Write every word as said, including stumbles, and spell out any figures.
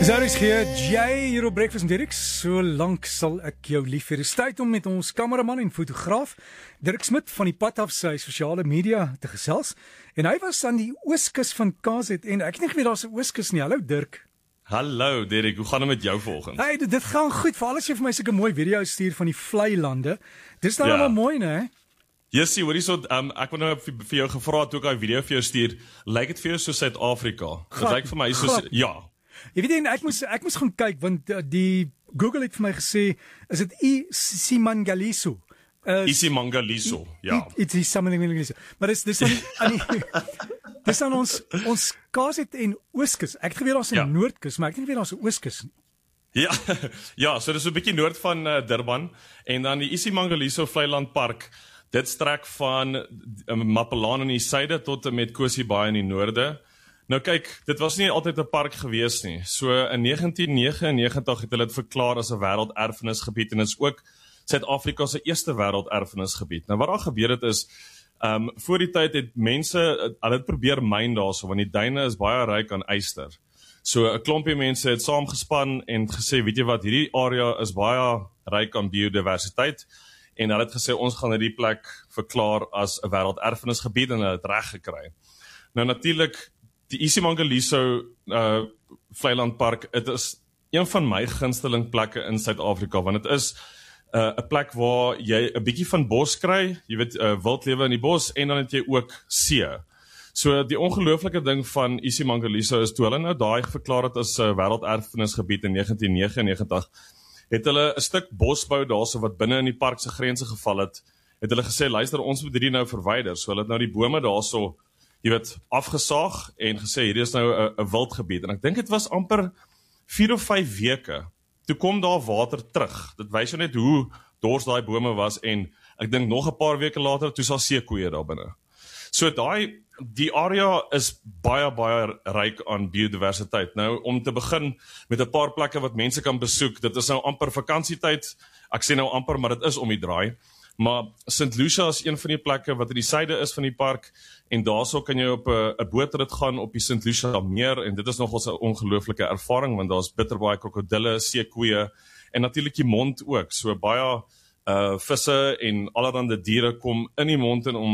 Daar is hier Jay hier op Breakfast met Dirk. So lank sal ek jou lief hê. Dis tyd om met ons kameraman en fotograaf Dirk Smit van die pad af sy sosiale media te gesels. En hy was aan die ooskus van K Z N. Ek het nie geweet daar's 'n ooskus nie. Hallo Dirk. Hallo Dirk, hoe gaan dit met jou vanoggend? Hey, dit, dit gaan goed. Veral as jy vir my sulke mooi video's stuur van die vlei lande. Dis nou Ja. allemaal mooi, né? Jessie, hoorie so, um, ek wou nou vir, vir jou gevra toe ek daai video vir jou stuur. Lyk dit vir jou so Suid-Afrika? Dit lyk vir my so Gat. ja. Jy weet nie, ek moes ek moes gaan kyk want uh, die Google het vir my gesê is dit iSimangaliso. Uh, iSimangaliso, ja. Dit is Isimangaliso. Maar dis dis aan die, aan die dis aan ons ons K Z N Ooskus. Ek het geweet daar's 'n Ja. Noordkus, maar ek het nie geweet daar's 'n Ooskus nie. Ja, ja, so dis so 'n bietjie noord van uh, Durban en dan die iSimangaliso Vlei Park. Dit strek van uh, Mapelaan in die suide tot en met Kosi Baai in die noorde. Nou kyk, dit was nie altyd 'n park gewees nie. So in negentien negenennegentig het hulle dit verklaar as 'n wêrelderfenisgebied en is ook Suid-Afrika se eerste wêrelderfenisgebied. Nou wat daar gebeur het is, ehm um, voor die tyd het mense hulle het probeer myn daarso want die duine is baie ryk aan yster. So 'n klompie mense het saamgespan en gesê, weet jy wat, hierdie area is baie ryk aan biodiversiteit en hulle het gesê ons gaan hierdie plek verklaar as 'n wêrelderfenisgebied en hulle het reg gekry. Nou natuurlik die iSimangaliso uh, Vlei Park, dit is een van my gunsteling plekke in Suid-Afrika, want dit is 'n uh, plek waar jy 'n bietjie van bos kry, jy weet, uh, wildlewe in die bos, en dan het jy ook see. So die ongelooflike ding van iSimangaliso is toe hulle nou daai verklaar het as 'n uh, wêrelderfenisgebied in negentien negenennegentig, het hulle 'n stuk bosbou daarso wat binne in die park se grense geval het, het hulle gesê, luister, ons moet hierdie nou verwyder. So hulle het nou die bome daarso jy weet, afgesaag en gesê, hierdie is nou 'n wildgebied. En ek dink dit was amper vier of vyf weke. Toe kom daar water terug. Dit wys jou net hoe dors daai bome was en ek dink nog 'n paar weke later, toe sal seekoeie daar binne. So daai, die area is baie, baie ryk aan biodiversiteit. Nou, om te begin met 'n paar plekke wat mense kan besoek, dit is nou amper vakansietyd, ek sê nou amper, maar dit is om die draai. Maar Saint Lucia is een van die plekke wat in die suide is van die park en daarso kan jy op 'n 'n bootrit gaan op die Saint Lucia meer en dit is nogals 'n ongelooflike ervaring want daar's bitterbaai krokodille, seekoeie en natuurlik die mond ook. So baie uh visse en allerlei diere kom in die mond en om